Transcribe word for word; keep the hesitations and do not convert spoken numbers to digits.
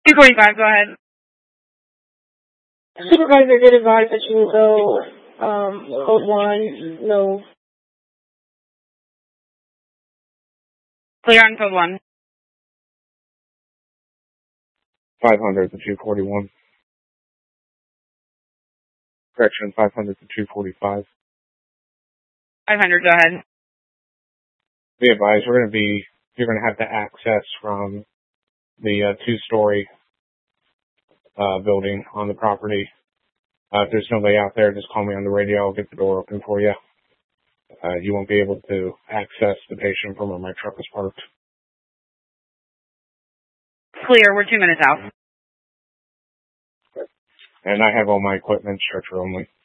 two forty-five, go ahead. Supervisor did advise that you will go, um, code one, no. Clear on code one. five hundred to two forty-one. Correction, five hundred to two forty-five. five hundred, go ahead. Be advised, we're going to be, you're going to have to access from the uh, two-story uh, building on the property. Uh, if there's nobody out there, just call me on the radio. I'll get the door open for you. Uh, you won't be able to access the patient from where my truck is parked. Clear, we're two minutes out. And I have all my equipment, stretcher only.